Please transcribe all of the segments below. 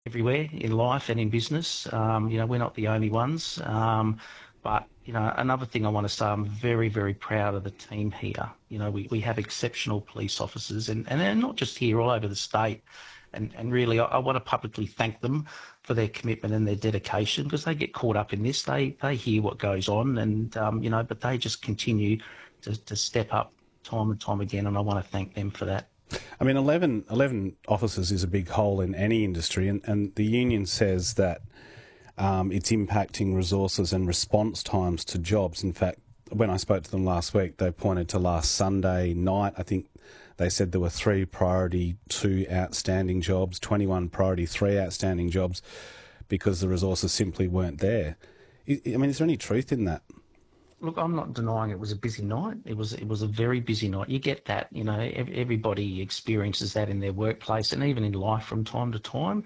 everywhere in life and in business. We're not the only ones. But another thing I want to say, I'm very, very proud of the team here. We have exceptional police officers, and they're not just here, all over the state. And really, I want to publicly thank them for their commitment and their dedication, because they get caught up in this. They hear what goes on, and but they just continue to step up time and time again, and I want to thank them for that. I mean, 11 officers is a big hole in any industry, and the union says that it's impacting resources and response times to jobs. In fact, when I spoke to them last week, they pointed to last Sunday night. I think they said there were 3 priority 2 outstanding jobs, 21 priority 3 outstanding jobs, because the resources simply weren't there. I mean, is there any truth in that? Look, I'm not denying it was a busy night. It was a very busy night. You get that, everybody experiences that in their workplace and even in life from time to time.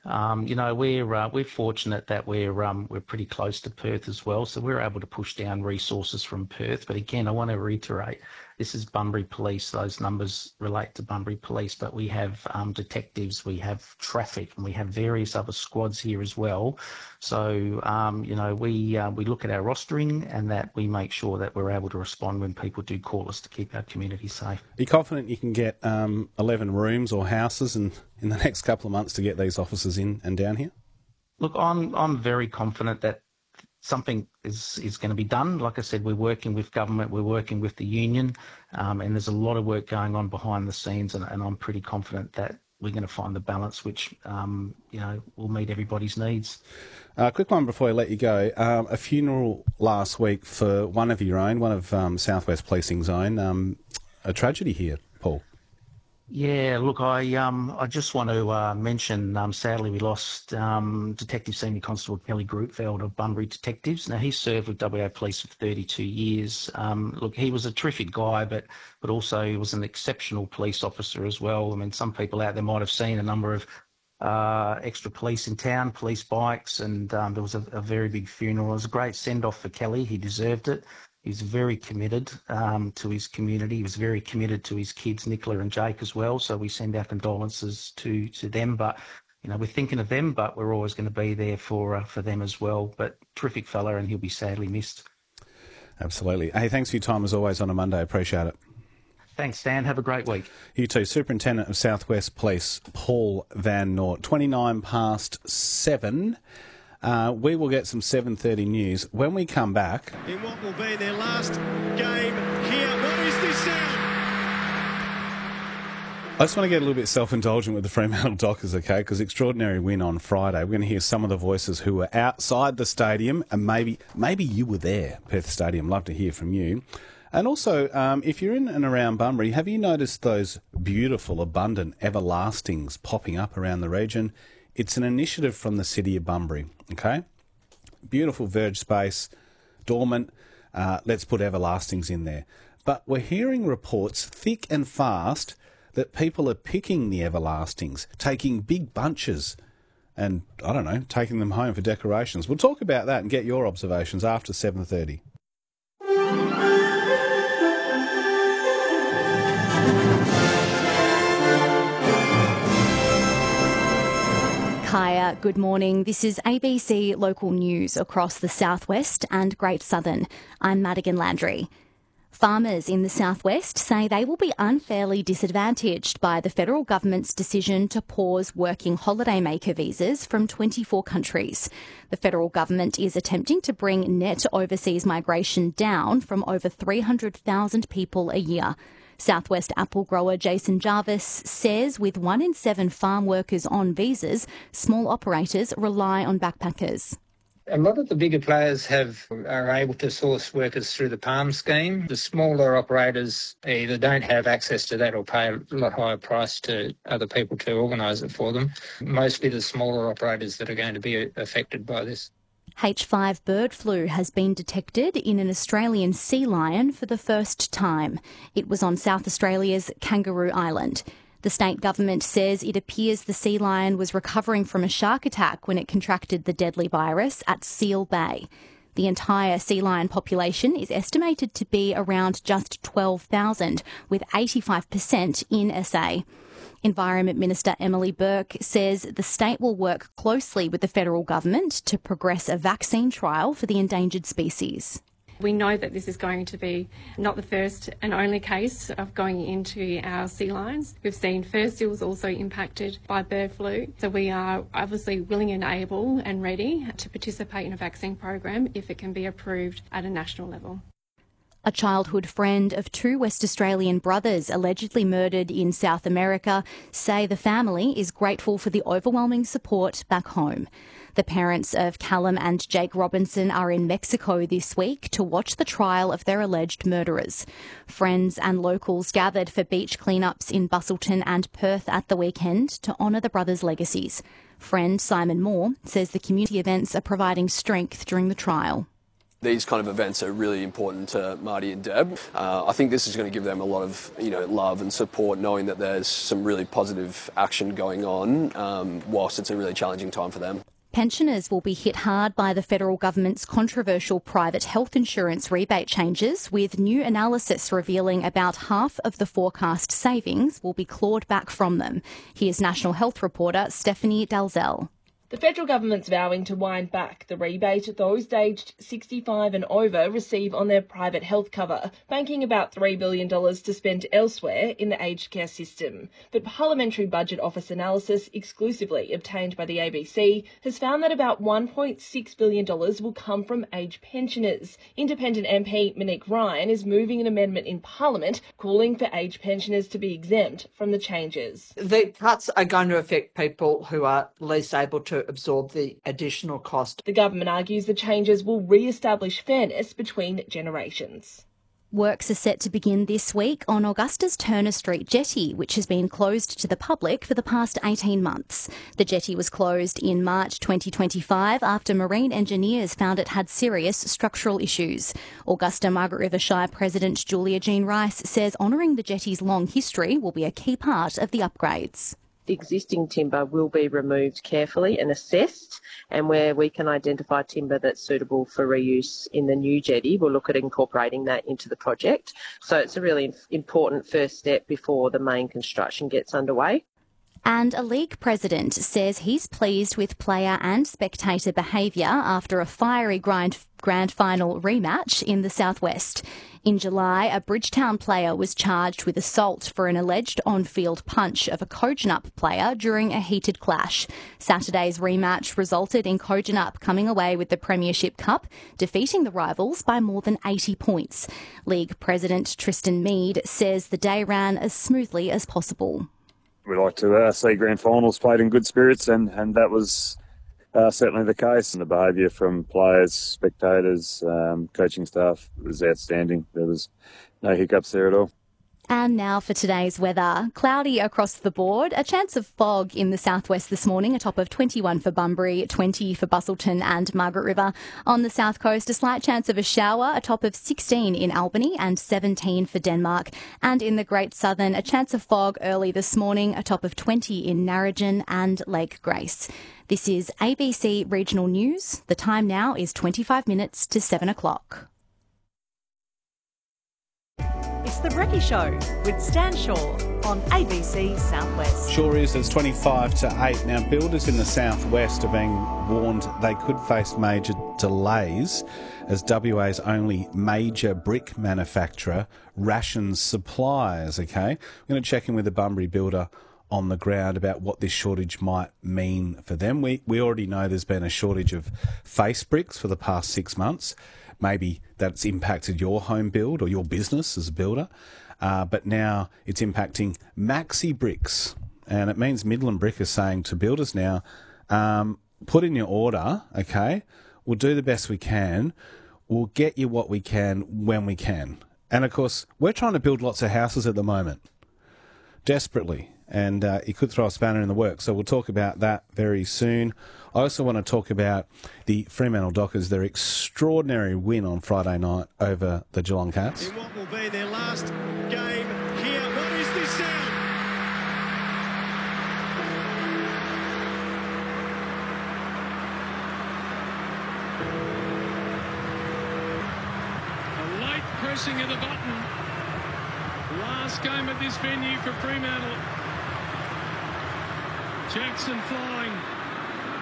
We're fortunate that we're pretty close to Perth as well, so we're able to push down resources from Perth. But again, I want to reiterate, this is Bunbury Police. Those numbers relate to Bunbury Police, but we have detectives, we have traffic, and we have various other squads here as well. So, we look at our rostering and that we make sure that we're able to respond when people do call us to keep our community safe. Are you confident you can get 11 rooms or houses in the next couple of months to get these officers in and down here? Look, I'm very confident that something is going to be done. Like I said, we're working with government, we're working with the union, and there's a lot of work going on behind the scenes, and I'm pretty confident that we're going to find the balance which, will meet everybody's needs. Quick one before I let you go. A funeral last week for one of your own, one of Southwest Policing's own. A tragedy here, Paul. Yeah, look, I just want to mention, sadly, we lost Detective Senior Constable Kelly Groupfeld of Bunbury Detectives. Now, he served with WA Police for 32 years. Look, he was a terrific guy, but also he was an exceptional police officer as well. I mean, some people out there might have seen a number of extra police in town, police bikes, and there was a very big funeral. It was a great send-off for Kelly. He deserved it. He's very committed to his community. He was very committed to his kids, Nicola and Jake, as well. So we send our condolences to them. But, we're thinking of them, but we're always going to be there for them as well. But terrific fella, and he'll be sadly missed. Absolutely. Hey, thanks for your time as always on a Monday. Appreciate it. Thanks, Dan. Have a great week. You too. Superintendent of Southwest Police, Paul Van Noort. 29 past 7. We will get some 7:30 news. When we come back... In what will be their last game here. What is this sound? I just want to get a little bit self-indulgent with the Fremantle Dockers, okay, because extraordinary win on Friday. We're going to hear some of the voices who were outside the stadium, and maybe you were there, Perth Stadium. Love to hear from you. And also, if you're in and around Bunbury, have you noticed those beautiful, abundant everlastings popping up around the region? It's an initiative from the City of Bunbury, okay? Beautiful verge space, dormant, let's put everlastings in there. But we're hearing reports thick and fast that people are picking the everlastings, taking big bunches and, I don't know, taking them home for decorations. We'll talk about that and get your observations after 7:30. Kaya, good morning. This is ABC Local News across the Southwest and Great Southern. I'm Madigan Landry. Farmers in the Southwest say they will be unfairly disadvantaged by the federal government's decision to pause working holidaymaker visas from 24 countries. The federal government is attempting to bring net overseas migration down from over 300,000 people a year. Southwest apple grower Jason Jarvis says with 1 in 7 farm workers on visas, small operators rely on backpackers. A lot of the bigger players are able to source workers through the PALM scheme. The smaller operators either don't have access to that or pay a lot higher price to other people to organise it for them. Mostly the smaller operators that are going to be affected by this. H5 bird flu has been detected in an Australian sea lion for the first time. It was on South Australia's Kangaroo Island. The state government says it appears the sea lion was recovering from a shark attack when it contracted the deadly virus at Seal Bay. The entire sea lion population is estimated to be around just 12,000, with 85% in SA. Environment Minister Emily Burke says the state will work closely with the federal government to progress a vaccine trial for the endangered species. We know that this is going to be not the first and only case of going into our sea lions. We've seen fur seals also impacted by bird flu. So we are obviously willing and able and ready to participate in a vaccine program if it can be approved at a national level. A childhood friend of two West Australian brothers allegedly murdered in South America say the family is grateful for the overwhelming support back home. The parents of Callum and Jake Robinson are in Mexico this week to watch the trial of their alleged murderers. Friends and locals gathered for beach cleanups in Busselton and Perth at the weekend to honour the brothers' legacies. Friend Simon Moore says the community events are providing strength during the trial. These kind of events are really important to Marty and Deb. I think this is going to give them a lot of love and support, knowing that there's some really positive action going on whilst it's a really challenging time for them. Pensioners will be hit hard by the federal government's controversial private health insurance rebate changes, with new analysis revealing about half of the forecast savings will be clawed back from them. Here's National Health reporter Stephanie Dalzell. The federal government's vowing to wind back the rebate those aged 65 and over receive on their private health cover, banking about $3 billion to spend elsewhere in the aged care system. But Parliamentary Budget Office analysis exclusively obtained by the ABC has found that about $1.6 billion will come from aged pensioners. Independent MP Monique Ryan is moving an amendment in Parliament calling for aged pensioners to be exempt from the changes. The cuts are going to affect people who are least able to absorb the additional cost. The government argues the changes will re-establish fairness between generations. Works are set to begin this week on Augusta's Turner Street jetty, which has been closed to the public for the past 18 months. The jetty was closed in March 2025 after marine engineers found it had serious structural issues. Augusta Margaret River Shire President Julia Jean Rice says honouring the jetty's long history will be a key part of the upgrades. The existing timber will be removed carefully and assessed, and where we can identify timber that's suitable for reuse in the new jetty, we'll look at incorporating that into the project. So it's a really important first step before the main construction gets underway. And a league president says he's pleased with player and spectator behaviour after a fiery grand final rematch in the Southwest. In July, a Bridgetown player was charged with assault for an alleged on-field punch of a Kojonup player during a heated clash. Saturday's rematch resulted in Kojonup coming away with the Premiership Cup, defeating the rivals by more than 80 points. League president Tristan Mead says the day ran as smoothly as possible. We like to see grand finals played in good spirits, and that was certainly the case. And the behaviour from players, spectators, coaching staff was outstanding. There was no hiccups there at all. And now for today's weather. Cloudy across the board. A chance of fog in the southwest this morning, a top of 21 for Bunbury, 20 for Busselton and Margaret River. On the south coast, a slight chance of a shower, a top of 16 in Albany and 17 for Denmark. And in the Great Southern, a chance of fog early this morning, a top of 20 in Narrogin and Lake Grace. This is ABC Regional News. The time now is 25 minutes to 7 o'clock. It's The Brekkie Show with Stan Shaw on ABC Southwest. Sure is. It's 25 to 8. Now, builders in the southwest are being warned they could face major delays as WA's only major brick manufacturer rations supplies, okay? We're going to check in with the Bunbury builder on the ground about what this shortage might mean for them. We already know there's been a shortage of face bricks for the past 6 months. Maybe that's impacted your home build or your business as a builder, but now it's impacting Maxi Bricks, and it means Midland Brick is saying to builders now, put in your order, okay? We'll do the best we can. We'll get you what we can when we can. And of course, we're trying to build lots of houses at the moment, desperately. And it could throw a spanner in the works. So we'll talk about that very soon. I also want to talk about the Fremantle Dockers, their extraordinary win on Friday night over the Geelong Cats. In what will be their last game here. What is this sound? pressing of the button. Last game at this venue for Fremantle. Jackson flying.